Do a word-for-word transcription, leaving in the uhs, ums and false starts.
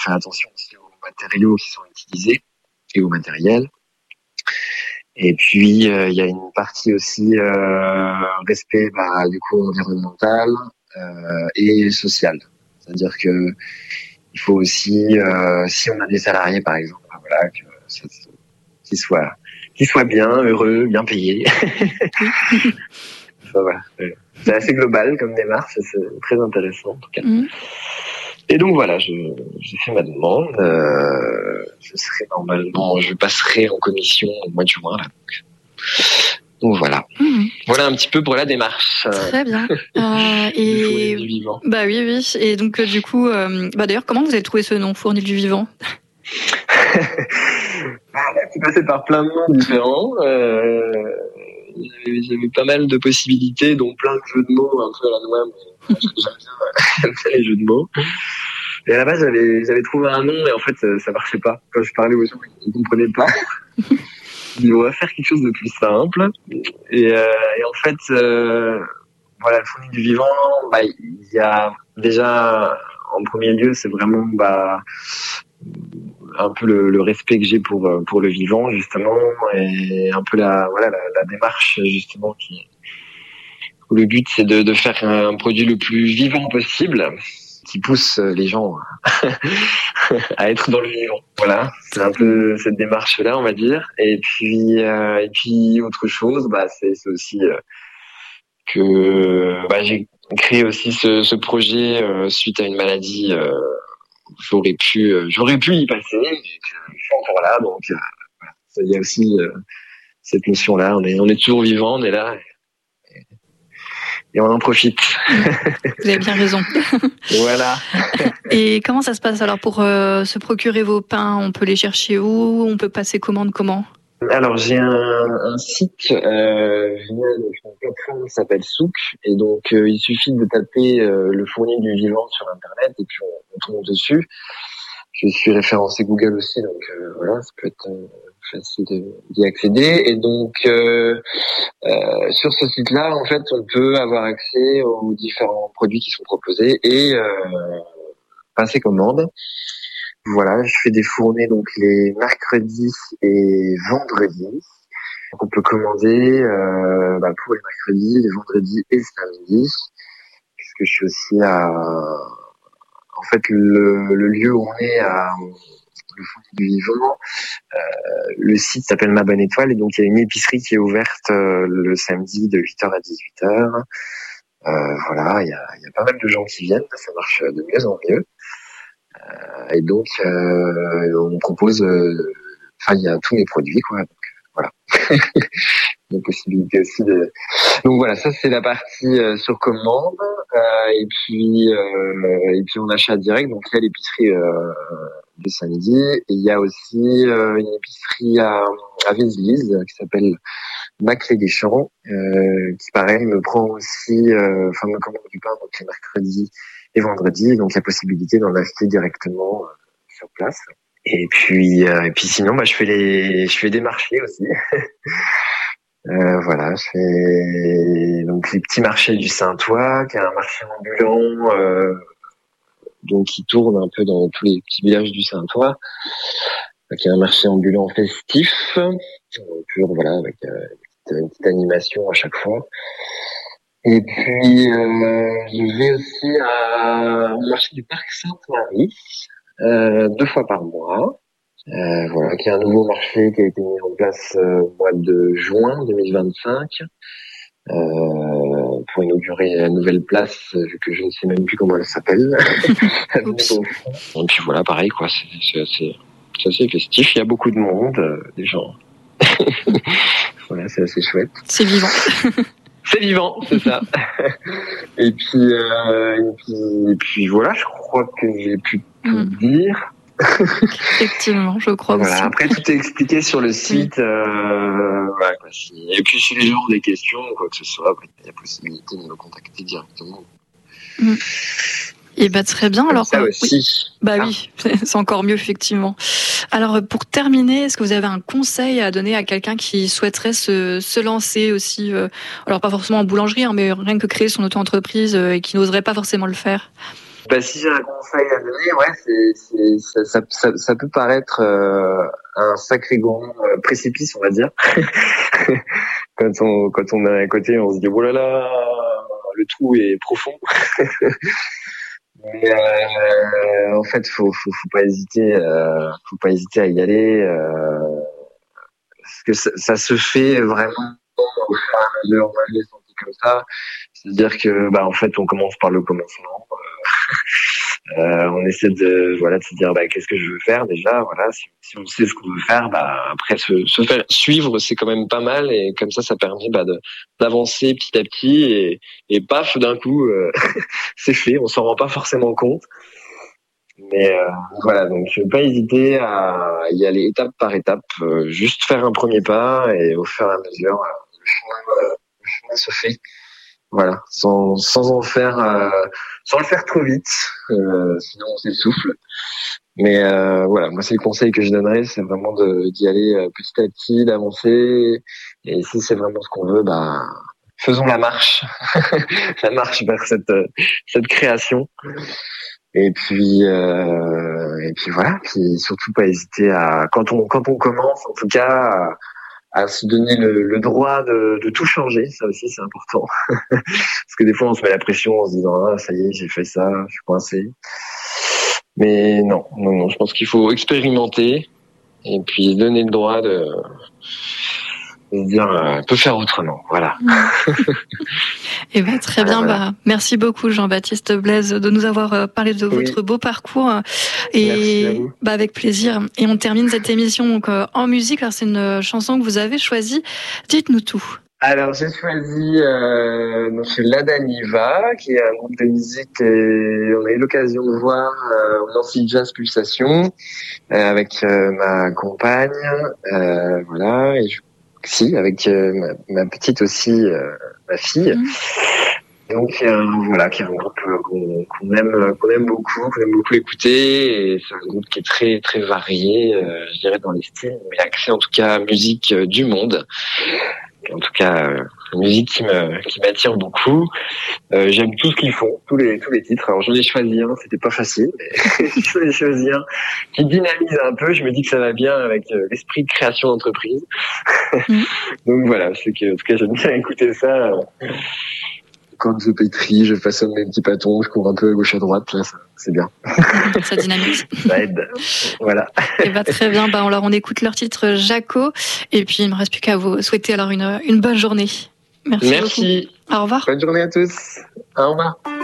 faire attention aussi aux matériaux qui sont utilisés et au matériel. Et puis il euh, y a une partie aussi euh, respect bah, du coup environnemental euh, et social. C'est-à-dire que il faut aussi, euh, si on a des salariés par exemple, bah, voilà, que ça, qu'ils soient, qu'ils soient bien, heureux, bien payés. Enfin, voilà. C'est assez global comme démarche, c'est très intéressant en tout cas. Mmh. Et donc voilà, je, j'ai fait ma demande. Euh, je serai normalement, je passerai en commission au mois de juin là. Donc, donc voilà. Mmh. Voilà un petit peu pour la démarche. Très bien. Euh, et Fournil du vivant. Bah oui, oui. Et donc euh, du coup, euh, bah d'ailleurs, comment vous avez trouvé ce nom, Fournil du vivant? C'est passé par plein de noms différents. Euh, j'avais, j'avais pas mal de possibilités, dont plein de jeux de mots un peu à la noix. Mais j'aime bien, j'aime bien les jeux de mots. Et à la base, j'avais, j'avais trouvé un nom et en fait, ça, ça marchait pas. Quand je parlais aux gens, ils comprenaient pas. Dit, on va faire quelque chose de plus simple. Et, euh, et en fait, euh, voilà, le fournil du vivant, bah, il y a déjà, en premier lieu, c'est vraiment, bah, un peu le, le respect que j'ai pour pour le vivant justement et un peu la voilà la, la démarche justement qui où le but c'est de de faire un produit le plus vivant possible qui pousse les gens à être dans le vivant. Voilà, c'est un peu cette démarche là on va dire. Et puis euh, et puis autre chose, bah c'est c'est aussi euh, que bah j'ai créé aussi ce ce projet euh, suite à une maladie. Euh, j'aurais pu euh, j'aurais pu y passer mais je suis encore là donc euh, voilà. Il y a aussi euh, cette notion là on est on est toujours vivant, on est là et, et on en profite. Vous avez bien raison. Voilà. Et comment ça se passe alors pour euh, se procurer vos pains? On peut les chercher où? On peut passer commande comment? Alors j'ai un, un site euh, génial, une plateforme qui s'appelle Souk et donc euh, il suffit de taper euh, le fournil du vivant sur internet et puis on, on tombe dessus. Je suis référencé Google aussi donc euh, voilà, ça peut être euh, facile d'y accéder et donc euh, euh, sur ce site-là en fait on peut avoir accès aux différents produits qui sont proposés et euh, passer commande. Voilà, je fais des fournées donc les mercredis et vendredis. Donc on peut commander euh, bah, pour les mercredis, les vendredis et samedis, puisque je suis aussi à, en fait le, le lieu où on est à le fournil du vivant. Euh, le site s'appelle Ma Bonne Étoile et donc il y a une épicerie qui est ouverte euh, le samedi de huit heures à dix-huit heures. Euh, voilà, il y a, il y a pas mal de gens qui viennent, ça marche de mieux en mieux. Et donc, euh, on propose, euh, enfin, il y a tous les produits, quoi. Donc, voilà. Il y a possibilité aussi de. Donc voilà, ça c'est la partie euh, sur commande. Euh, et puis, euh, et puis on achète direct. Donc il y a l'épicerie euh, du samedi. Et il y a aussi euh, une épicerie à, à Vézelise qui s'appelle Maclé des Champs, euh, qui pareil me prend aussi, euh, enfin me commande du pain donc les mercredis et vendredis, donc il y a possibilité d'en acheter directement euh, sur place. Et puis, euh, et puis sinon, bah, je fais les, je fais des marchés aussi. euh, voilà, je fais donc les petits marchés du Saint-Ouen, qui est un marché ambulant, euh, donc qui tourne un peu dans tous les petits villages du Saint-Ouen, qui est un marché ambulant festif, pur, voilà, avec euh, une, petite, une petite animation à chaque fois. Et puis, euh, je vais aussi à, au marché du Parc Sainte-Marie, euh, deux fois par mois. Euh, voilà, qui est un nouveau marché qui a été mis en place euh, au mois de juin deux mille vingt-cinq, euh, pour inaugurer la nouvelle place, vu que je ne sais même plus comment elle s'appelle. Et puis voilà, pareil, quoi, c'est, c'est, assez, c'est assez festif. Il y a beaucoup de monde, euh, des gens. Voilà, c'est assez chouette. C'est vivant. C'est vivant, c'est ça. et puis, euh, et puis, et puis voilà, je crois que j'ai pu tout mmh. dire. Effectivement, je crois voilà, aussi. Après, tout est expliqué sur le site. Euh, voilà, quoi, si... Et puis, si les gens ont des questions ou quoi que ce soit, il y a possibilité de me contacter directement. Mmh. Et bah très bien. Alors ça aussi. Oui. Bah ah. oui, c'est encore mieux effectivement. Alors pour terminer, est-ce que vous avez un conseil à donner à quelqu'un qui souhaiterait se, se lancer aussi, euh, alors pas forcément en boulangerie, hein, mais rien que créer son auto-entreprise euh, et qui n'oserait pas forcément le faire? Bah, si j'ai un conseil à donner, ouais, c'est, c'est, ça, ça, ça, ça peut paraître euh, un sacré grand euh, précipice, on va dire. quand on, quand on est à côté, on se dit, oh là là, le trou est profond. Mais euh, en fait, faut, faut, faut pas hésiter, euh, faut pas hésiter à y aller, euh, parce que ça, ça se fait vraiment au fur et à mesure. Moi, je l'ai senti comme ça. C'est-à-dire que, bah, en fait, on commence par le commencement. Euh, on essaie de, voilà, de se dire, bah, qu'est-ce que je veux faire déjà, voilà. Si, si on sait ce qu'on veut faire, bah, après se, se faire suivre, c'est quand même pas mal, et comme ça, ça permet, bah, de, d'avancer petit à petit, et, et paf, d'un coup, euh, c'est fait. On s'en rend pas forcément compte. Mais euh, voilà, donc je ne vais pas hésiter à y aller étape par étape, euh, juste faire un premier pas, et au fur et à mesure, euh, le chemin, euh, le chemin se fait. Voilà, sans sans en faire, euh, sans le faire trop vite, euh, sinon on s'essouffle. Mais euh, voilà, moi c'est le conseil que je donnerais, c'est vraiment de d'y aller euh, petit à petit, d'avancer. Et si c'est vraiment ce qu'on veut, bah faisons la marche, la marche vers cette cette création. Et puis euh, et puis voilà, puis surtout pas hésiter à, quand on quand on commence, en tout cas, à, à se donner le, le droit de, de tout changer. Ça aussi c'est important. Parce que des fois on se met la pression en se disant, ah ça y est, j'ai fait ça, je suis coincé. Mais non, non, non, je pense qu'il faut expérimenter et puis donner le droit de, de se dire, euh, peut faire autrement. Voilà. Et ben très bien. Voilà. Bah, merci beaucoup Jean-Baptiste Blaise de nous avoir parlé de oui. votre beau parcours. Et bah, avec plaisir. Et on termine cette émission donc euh, en musique. Alors c'est une chanson que vous avez choisie. Dites-nous tout. Alors j'ai choisi euh, donc Lada Niva, qui est un groupe de musique, et on a eu l'occasion de voir euh, au Nancy Jazz Pulsation euh, avec euh, ma compagne, euh, voilà, et je, si avec euh, ma, ma petite aussi, euh, ma fille. Mmh. Donc euh, voilà, qui est un groupe qu'on, qu'on aime, qu'on aime beaucoup, qu'on aime beaucoup écouter, et c'est un groupe qui est très très varié, euh, je dirais dans les styles, mais axé en tout cas musique euh, du monde. En tout cas, euh, musique qui me qui m'attire beaucoup. Euh, j'aime tout ce qu'ils font, tous les tous les titres. Alors j'en ai choisi un, c'était pas facile, mais j'en ai choisi un qui dynamise un peu. Je me dis que ça va bien avec euh, l'esprit de création d'entreprise. Mm. Donc voilà, je sais que en tout cas j'aime bien écouter ça. Euh, quand je pétris, je façonne mes petits pâtons, je cours un peu à gauche à droite, là, ça, c'est bien. Ça dynamise. Ça aide. Voilà. Et bah, très bien. Bah, alors, on écoute leur titre Jaco. Et puis, il me reste plus qu'à vous souhaiter alors une, une bonne journée. Merci. Merci. Beaucoup. Au revoir. Bonne journée à tous. Au revoir.